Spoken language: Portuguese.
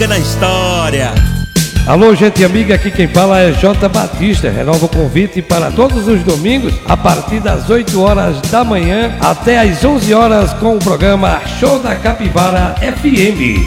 fica na história. Alô, gente amiga, aqui quem fala é J. Batista. Renova o convite para todos os domingos, a partir das 8 horas da manhã até as 11 horas, com o programa Show da Capivara FM.